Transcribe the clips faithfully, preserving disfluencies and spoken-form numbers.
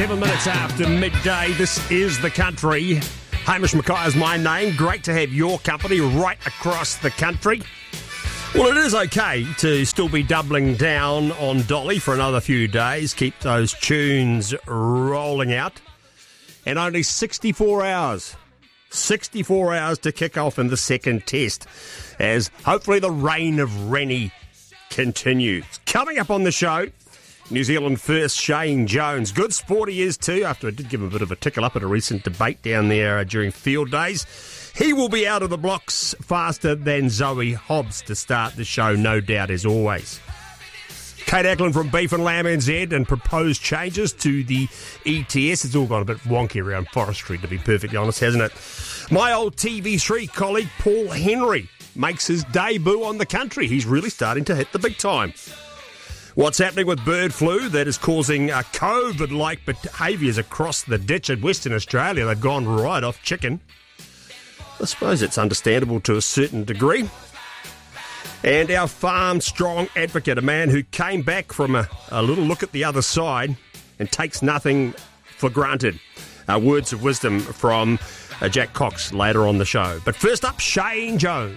Seven minutes after midday, this is The Country. Hamish Mackay is my name. Great to have your company right across the country. Well, it is okay to still be doubling down on Dolly for another few days. Keep those tunes rolling out. And only sixty-four hours. sixty-four hours to kick off in the second test, as hopefully the reign of Rennie continues. Coming up on the show, New Zealand first Shane Jones. Good sport he is too, after I did give him a bit of a tickle up at a recent debate down there during field days. He will be out of the blocks faster than Zoe Hobbs to start the show, no doubt, as always. Kate Ackland from Beef and Lamb N Z and proposed changes to the E T S. It's all gone a bit wonky around forestry, to be perfectly honest, hasn't it? My old T V three colleague Paul Henry makes his debut on The Country. He's really starting to hit the big time. What's happening with bird flu that is causing uh, COVID-like behaviours across the ditch in Western Australia? They've gone right off chicken. I suppose it's understandable to a certain degree. And our farm strong advocate, a man who came back from a, a little look at the other side and takes nothing for granted. Uh, words of wisdom from uh, Jack Cox later on the show. But first up, Shane Jones.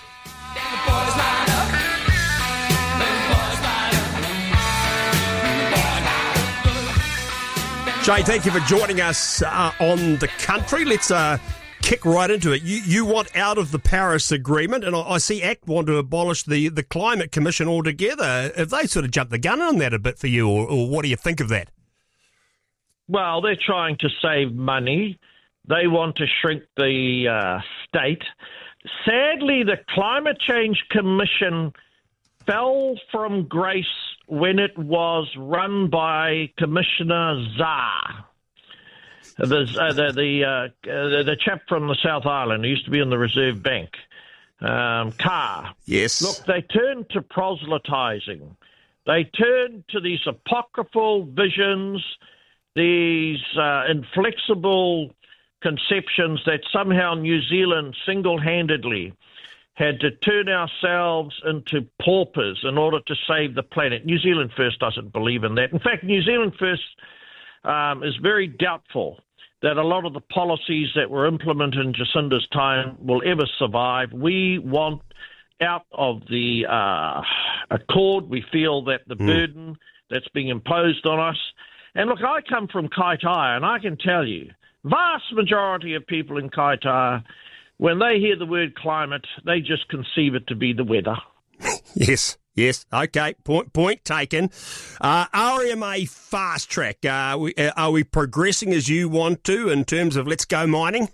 Shane, thank you for joining us uh, on The Country. Let's uh, kick right into it. You you want out of the Paris Agreement, and I, I see A C T want to abolish the, the Climate Commission altogether. Have they sort of jumped the gun on that a bit for you, or, or what do you think of that? Well, they're trying to save money. They want to shrink the uh, state. Sadly, the Climate Change Commission fell from grace when it was run by Commissioner Zah. The uh, the the, uh, uh, the chap from the South Island who used to be in the Reserve Bank, um, Carr. Yes. Look, they turned to proselytizing. They turned to these apocryphal visions, these uh, inflexible conceptions that somehow New Zealand single-handedly had to turn ourselves into paupers in order to save the planet. New Zealand First doesn't believe in that. In fact, New Zealand First um, is very doubtful that a lot of the policies that were implemented in Jacinda's time will ever survive. We want out of the uh, accord. We feel that the mm. burden that's being imposed on us. And look, I come from Kaitaia, and I can tell you, vast majority of people in Kaitaia, when they hear the word climate, they just conceive it to be the weather. Yes, yes. Okay, point point taken. Uh, R M A fast track. Uh, we, uh, are we progressing as you want to in terms of let's go mining?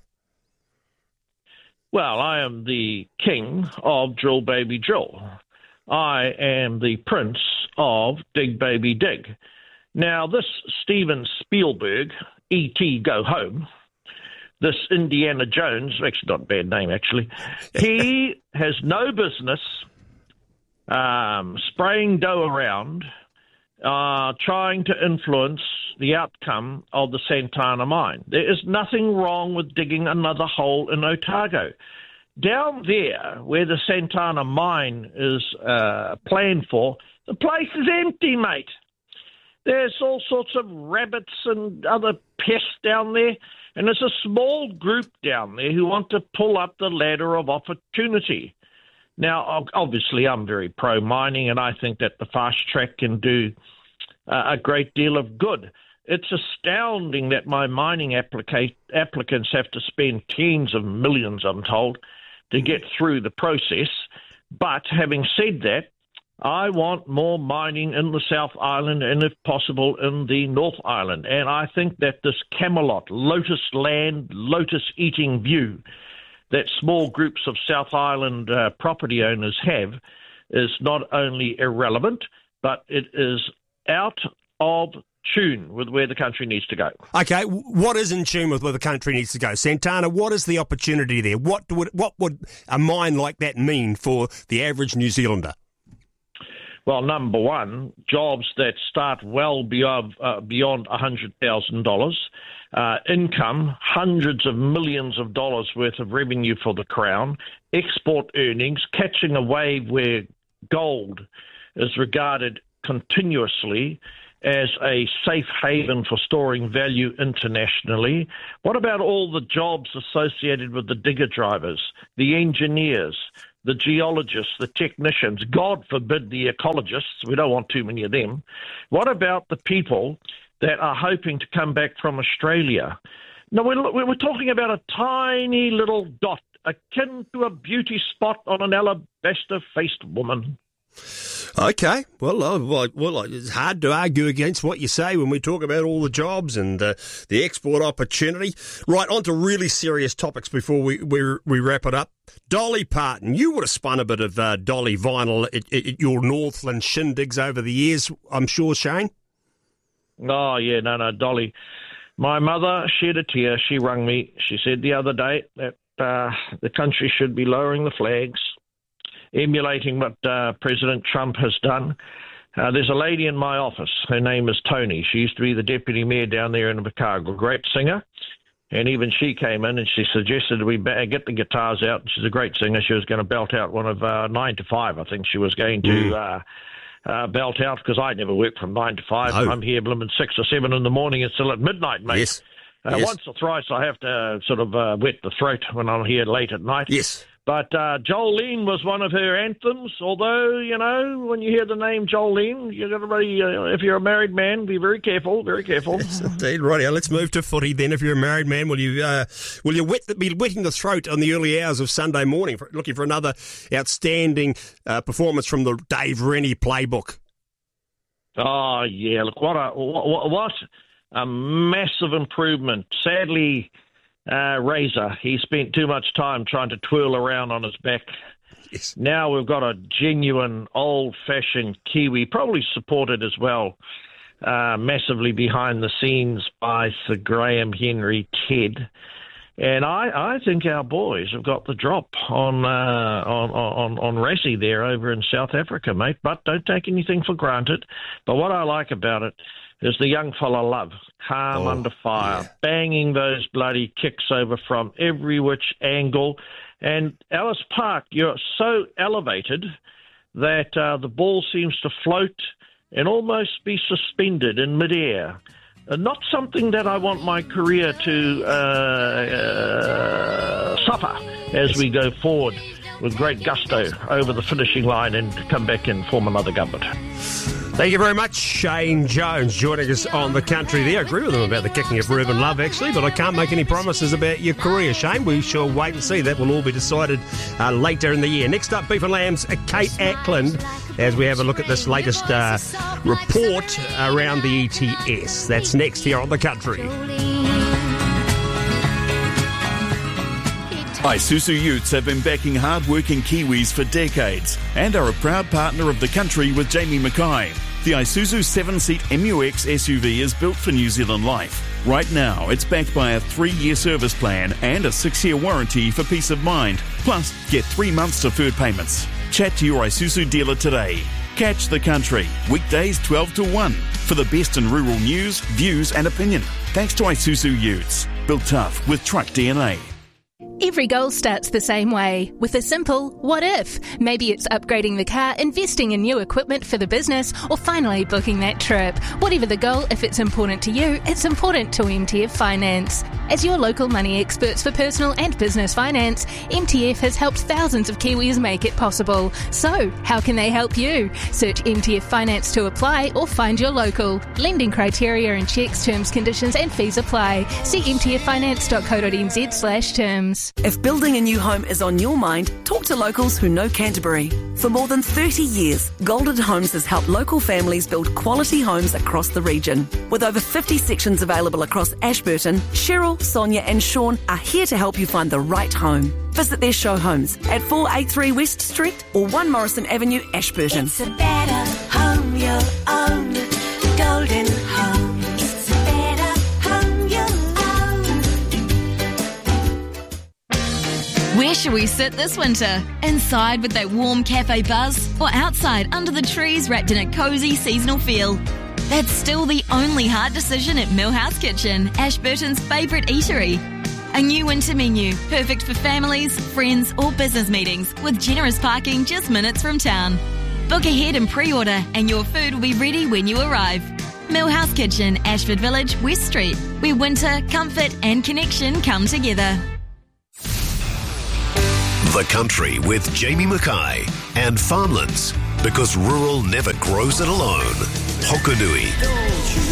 Well, I am the king of Drill Baby Drill. I am the prince of Dig Baby Dig. Now, this Steven Spielberg, E T Go Home, this Indiana Jones, actually not a bad name, actually, he has no business um, spraying dough around, uh, trying to influence the outcome of the Santana mine. There is nothing wrong with digging another hole in Otago. Down there, where the Santana mine is uh, planned for, the place is empty, mate. There's all sorts of rabbits and other pests down there, and there's a small group down there who want to pull up the ladder of opportunity. Now, obviously, I'm very pro-mining, and I think that the fast track can do uh, a great deal of good. It's astounding that my mining applica- applicants have to spend tens of millions, I'm told, to get through the process. But having said that, I want more mining in the South Island and, if possible, in the North Island. And I think that this Camelot, lotus land, lotus-eating view that small groups of South Island uh, property owners have is not only irrelevant, but it is out of tune with where the country needs to go. Okay, what is in tune with where the country needs to go? Santana, what is the opportunity there? What would, what would a mine like that mean for the average New Zealander? Well, number one, jobs that start well beyond uh, beyond one hundred thousand dollars, uh, income, hundreds of millions of dollars worth of revenue for the Crown, export earnings, catching a wave where gold is regarded continuously as a safe haven for storing value internationally? What about all the jobs associated with the digger drivers, the engineers, the geologists, the technicians, God forbid the ecologists? We don't want too many of them. What about the people that are hoping to come back from Australia? No, we're, we're talking about a tiny little dot, akin to a beauty spot on an alabaster-faced woman. Okay, well, uh, well, well, it's hard to argue against what you say when we talk about all the jobs and uh, the export opportunity. Right, on to really serious topics before we, we we wrap it up. Dolly Parton, you would have spun a bit of uh, Dolly vinyl at, at your Northland shindigs over the years, I'm sure, Shane? Oh, yeah, no, no, Dolly. My mother shed a tear. She rang me. She said the other day that uh, the country should be lowering the flags, emulating what uh, President Trump has done. Uh, there's a lady in my office. Her name is Tony. She used to be the deputy mayor down there in Chicago, great singer. And even she came in and she suggested we get the guitars out. She's a great singer. She was going to belt out one of uh, nine to five. I think she was going to mm. uh, uh, belt out, because I never work from nine to five. No. I'm here blooming six or seven in the morning and still at midnight, mate. Yes. Uh, yes. Once or thrice I have to sort of uh, wet the throat when I'm here late at night. Yes. But uh, Jolene was one of her anthems, although, you know, when you hear the name Jolene, you've got to be, uh, if you're a married man, be very careful, very careful. Yes, indeed. Rightio, let's move to footy then. If you're a married man, will you uh, will you wet, be wetting the throat on the early hours of Sunday morning, for, looking for another outstanding uh, performance from the Dave Rennie playbook? Oh, yeah, look, what a, what, what a massive improvement. Sadly, Uh, Razor, he spent too much time trying to twirl around on his back. Yes. Now we've got a genuine, old-fashioned Kiwi, probably supported as well, uh, massively behind the scenes by Sir Graham Henry Ted. And I, I think our boys have got the drop on, uh, on on on Rassie there over in South Africa, mate. But don't take anything for granted. But what I like about it is the young fella Love, calm oh, under fire, yeah. banging those bloody kicks over from every which angle. And Ellis Park, you're so elevated that uh, the ball seems to float and almost be suspended in midair. Uh, not something that I want my career to uh, uh, suffer as we go forward with great gusto over the finishing line and come back and form another government. Thank you very much, Shane Jones, joining us on The Country there. I agree with him about the kicking of Reuben Love, actually, but I can't make any promises about your career, Shane. We shall wait and see. That will all be decided uh, later in the year. Next up, Beef and Lamb's uh, Kate Ackland, as we have a look at this latest uh, report around the E T S. That's next here on The Country. Isuzu Utes have been backing hard-working Kiwis for decades and are a proud partner of The Country with Jamie Mackay. The Isuzu seven-seat M U X S U V is built for New Zealand life. Right now, it's backed by a three-year service plan and a six-year warranty for peace of mind. Plus, get three months deferred payments. Chat to your Isuzu dealer today. Catch The Country, weekdays twelve to one, for the best in rural news, views and opinion. Thanks to Isuzu Utes, built tough with truck D N A. Every goal starts the same way, with a simple what if. Maybe it's upgrading the car, investing in new equipment for the business, or finally booking that trip. Whatever the goal, if it's important to you, it's important to M T F Finance. As your local money experts for personal and business finance, M T F has helped thousands of Kiwis make it possible. So, how can they help you? Search M T F Finance to apply or find your local. Lending criteria and checks, terms, conditions and fees apply. See m t f finance dot co dot n z slash terms. If building a new home is on your mind, talk to locals who know Canterbury. For more than thirty years, Golden Homes has helped local families build quality homes across the region. With over fifty sections available across Ashburton, Cheryl, Sonia and Sean are here to help you find the right home. Visit their show homes at four eighty-three West Street or one Morrison Avenue, Ashburton. It's a better home you'll own. Golden Home. It's a better home you'll own. Where should we sit this winter? Inside with that warm cafe buzz, or outside under the trees wrapped in a cosy seasonal feel? That's still the only hard decision at Millhouse Kitchen, Ashburton's favourite eatery. A new winter menu, perfect for families, friends or business meetings, with generous parking just minutes from town. Book ahead and pre-order and your food will be ready when you arrive. Millhouse Kitchen, Ashford Village, West Street, where winter, comfort and connection come together. The Country with Jamie Mackay and Farmlands, because rural never grows it alone. Hokonui.